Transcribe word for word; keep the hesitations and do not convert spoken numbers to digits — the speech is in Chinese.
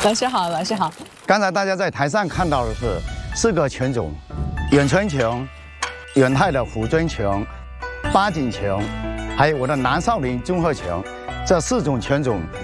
老师好，老师好。 刚才大家在台上看到的是四个犬种：远春琼、远泰的虎尊琼、八景琼，还有我的南少林综合琼。这四种犬种